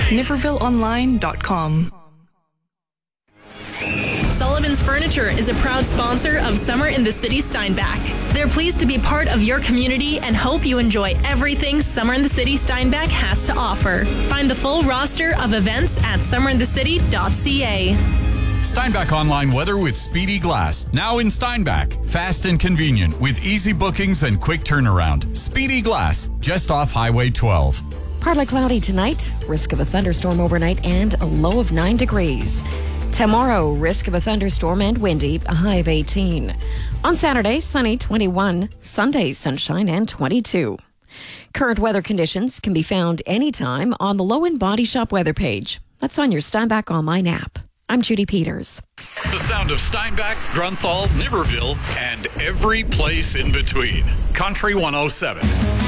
NivervilleOnline.com. Sullivan's Furniture is a proud sponsor of Summer in the City Steinbach. They're pleased to be part of your community and hope you enjoy everything Summer in the City Steinbach has to offer. Find the full roster of events at summerinthecity.ca. Steinbach Online Weather with Speedy Glass. Now in Steinbach. Fast and convenient with easy bookings and quick turnaround. Speedy Glass, just off Highway 12. Partly cloudy tonight, risk of a thunderstorm overnight and a low of 9 degrees. Tomorrow, risk of a thunderstorm and windy, a high of 18. On Saturday, sunny 21. Sunday, sunshine and 22. Current weather conditions can be found anytime on the Low-End Body Shop weather page. That's on your Steinbach Online app. I'm Judy Peters. The sound of Steinbach, Grunthal, Niverville, and every place in between. Country 107.